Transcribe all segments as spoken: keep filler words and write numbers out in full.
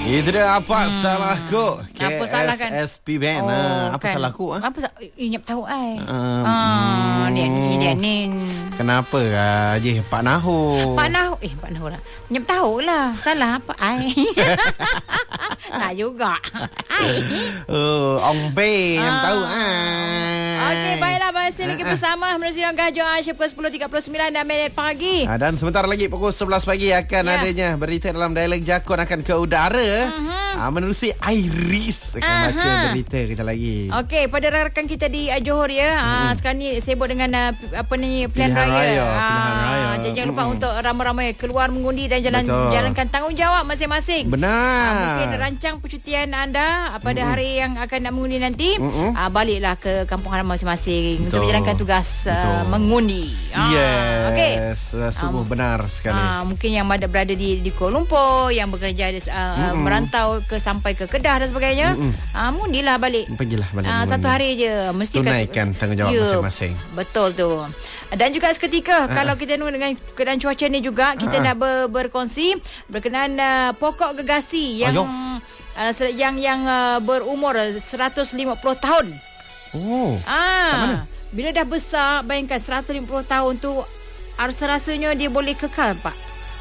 Itu dia Apa hmm. Salahku. Apa salah kan? K S S P Band. Oh, uh, apa kan. salahku? Ha? Apa salah? Ingat tahu ai. Um, ah, dia ni dia ni. Kenapa Haji Pak Nahu? Pak Nahu eh Pak Nahu lah. Nyap tahu lah. Salah apa ai? Tak juga. Ai. Oh, Ong Pei yang tahu ah. Okey, baiklah masih lagi bersama menerusi Gajah Asia pukul sepuluh tiga puluh sembilan minit pagi. Ah, dan sebentar lagi pukul sebelas pagi akan ya. adanya berita dalam dialog Jakun akan ke udara. Uh-huh. Ah, menerusi Iris akan uh-huh. baca berita kita lagi. Okey, pada rakan kita di uh, Johor ya. Uh-huh. Ah, sekarang ni sibuk dengan uh, apa ni pilihan, pilihan raya. raya. Ah, Pilihan raya. Jadi jangan lupa uh-huh. untuk ramai-ramai keluar mengundi dan jalan Betul. jalankan tanggungjawab masing-masing. Benar. Ah, mungkin rancang percutian anda pada uh-huh. hari yang akan nak mengundi nanti. Uh-huh. Ah, baliklah ke kampung halaman masing-masing Betul. untuk menjalankan tugas uh, mengundi. Ah, yes. Okey. Sungguh um, benar sekali. Ah, mungkin yang berada di di Kuala Lumpur, yang bekerja uh, merantau ke sampai ke Kedah dan sebagainya. Ah, mundilah balik. Pergilah balik. Ah, satu hari je mesti tunaikan tanggungjawab ya, masing-masing. Betul tu. Dan juga seketika uh. kalau kita dengan keadaan cuaca ni juga kita uh. nak ber, berkongsi berkenaan uh, pokok gegasi yang uh, yang yang uh, berumur seratus lima puluh tahun. Oh. Ah. Kat mana? Bila dah besar, bayangkan seratus lima puluh tahun tu rasa-rasanya dia boleh kekal, Pak.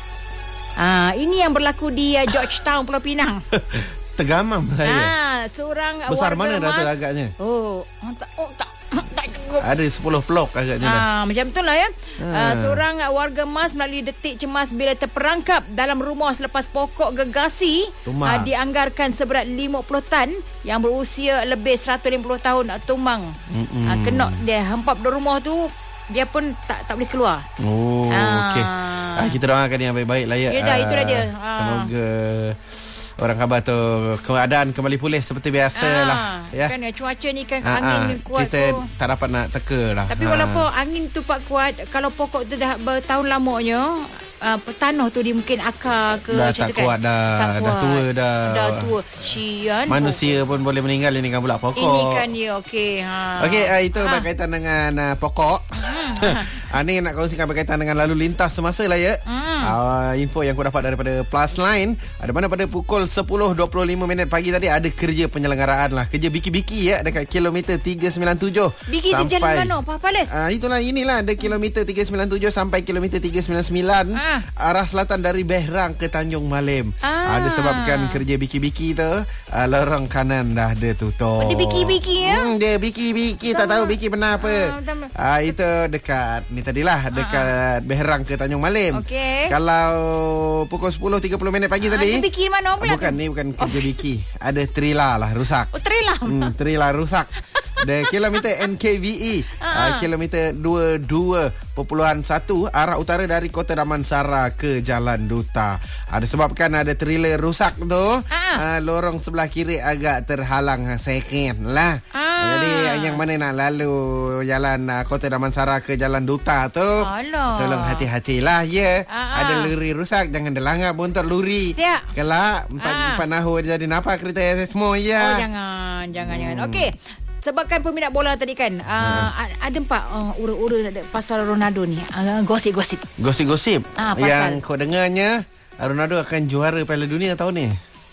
Ah, ini yang berlaku di uh, Georgetown, Pulau Pinang. Tergamam saya. Ah, seorang besar warga mana emas, data agaknya? Oh, oh tak oh tak. tak Ada sepuluh pelok agaknya dah. Ah, macam tu lah ya. Ah. Ah, seorang warga emas melalui detik cemas bila terperangkap dalam rumah selepas pokok gegasi ah, dianggarkan seberat lima puluh tan yang berusia lebih seratus lima puluh tahun tumbang. Ah, kena dia hempap di rumah tu, dia pun tak tak boleh keluar. Oh, ah. okey. Ah, kita doakan yang baik-baik lah ya. Ya dah, itulah dia. Ah. Semoga orang khabar tu keadaan kembali pulih seperti biasa ah, lah ya. Kan cuaca ni kan ah, angin ah, kuat kita tu. Tak dapat nak teka lah. Tapi walaupun ah. angin tu pak kuat, kalau pokok tu dah bertahun lamanya, uh, tanah tu dia mungkin akar ke dah tak kuat kan? dah, tak kuat dah tua dah. Dah tua. Sian. Manusia pokok. pun boleh meninggal, ini kan pula pokok. Ini kan dia okey. Ha. Okey, uh, itu ha. berkaitan dengan uh, pokok. Ha. Ini nak kongsikan berkaitan dengan lalu lintas semasa lah ya. Hmm. Uh, info yang aku dapat daripada Plus Line, ada mana pada pukul sepuluh dua puluh lima minit pagi tadi ada kerja penyelenggaraan lah, kerja biki-biki ya dekat kilometer tiga sembilan tujuh. Biki tu jalan mana Pak Pales? Uh, itulah inilah ada kilometer tiga sembilan tujuh sampai kilometer tiga sembilan sembilan ah. arah selatan dari Behrang ke Tanjung Malim. Ah. Uh, disebabkan kerja biki-biki tu, uh, lorong kanan dah ada tutup. Oh, dia biki-biki ya? Hmm, dia biki-biki tak tahu biki benar apa. Ah, uh, itu dekat ni tadilah dekat uh-huh. Behrang ke Tanjung Malim. Okey. Kalau pukul sepuluh tiga puluh minit pagi uh, tadi. Ada biki mana pula? Bukan tu? Ni bukan kerja oh. biki. Ada trailer lah rusak. Oh, trailer. Hmm, trailer rusak. The kilometer N K V E uh-huh. uh, kilometer dua puluh dua perpuluhan satu arah utara dari Kota Damansara ke Jalan Duta. Ada uh, sebabkan ada trailer rusak tu, uh-huh. uh, lorong sebelah kiri agak terhalang sikit lah. Uh-huh. Jadi yang mana nak lalu jalan uh, Kota Damansara ke Jalan Duta tu, Alah. tolong hati-hatilah ya. Uh-huh. Ada luri rusak, jangan delangap buntut luri. Siap. Kelak empat uh-huh. empat nahu jadi napa kereta semua ya. Oh jangan, jangan, hmm. jangan. Okey. Sebabkan peminat bola tadi kan uh, hmm. ada empat uh, ura-ura pasal Ronaldo ni, uh, gosip-gosip. Gosip-gosip ah, yang kau dengarnya Ronaldo akan juara Piala Dunia tahun ni.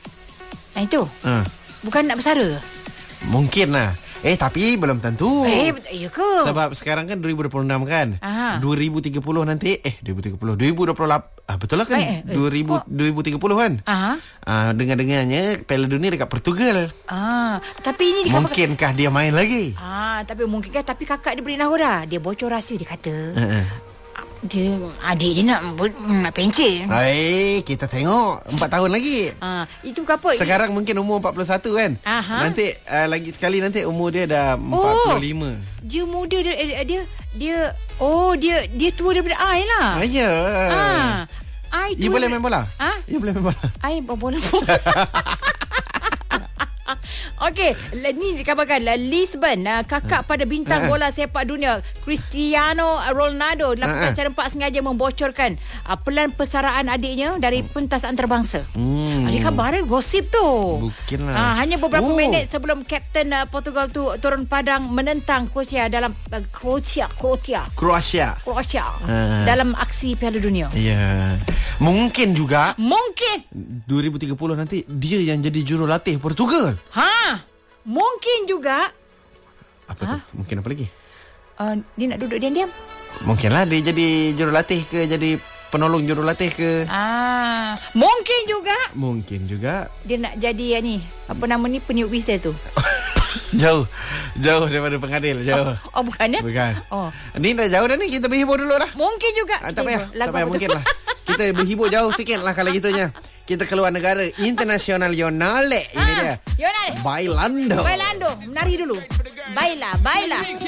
Nah itu uh. bukan nak bersara. Mungkin lah. Eh tapi belum tentu. Eh iya ke? Sebab sekarang kan dua ribu dua puluh enam kan. Aha. dua ribu tiga puluh nanti eh dua ribu tiga puluh dua ribu dua puluh lapan ah, betul lah kan? Eh, eh, dua ribu, dua ribu tiga puluh kan? Aha. Ah, dengar-dengarnya Piala Dunia dekat Portugal. Ah, tapi ini dikatakan, mungkinkah dia main lagi? Ah, tapi mungkinkah tapi kakak dia beritahu dah. Dia bocor rahsia, dia kata. Uh-uh. Dia adik dia nak nak pencet. Hai, kita tengok empat tahun lagi. Ah, itu apa? Sekarang mungkin umur empat puluh satu kan? Aha. Nanti uh, lagi sekali nanti umur dia dah empat puluh lima. Oh, dia muda dia, dia dia oh dia dia tua daripada I lah. Ah, ya. Ah. I tu. You boleh main bola? Ah? You boleh main bola? I bola. Okey, ni dikabarkan Lisbon, kakak pada bintang bola sepak dunia Cristiano Ronaldo lakukan secara empat sengaja membocorkan pelan persaraan adiknya dari pentas antarabangsa. Hmm. Ada kabar gosip tu. Mungkin lah. Ha, hanya beberapa oh. minit sebelum Kapten uh, Portugal tu turun padang menentang Croatia dalam uh, Croatia, Croatia. Croatia. Croatia. Ha. Dalam aksi Piala Dunia. Ya. Mungkin juga Mungkin dua ribu tiga puluh nanti dia yang jadi jurulatih Portugal. Ha. Mungkin juga Apa ha? tu? Mungkin apa lagi? Uh, dia nak duduk diam-diam. Mungkinlah dia jadi jurulatih ke, jadi penolong jurulatih ke. Ah, mungkin juga Mungkin juga dia nak jadi ni, apa nama ni, peniup bisnes tu. jauh jauh daripada pengadil, jauh. Oh, oh bukan ya? Bukan. Oh. Ni dah jauh dah ni, kita berhibur dulu lah. Mungkin juga. Ah, tak payah, tak Lagu payah apa tu? mungkin lah. Kita berhibur jauh sikit lah kalau gitunya. Kita keluar negara internasional Yonale. Ini Ah, dia. Yonale. Bailando. Bailando, menari dulu. Baila, baila.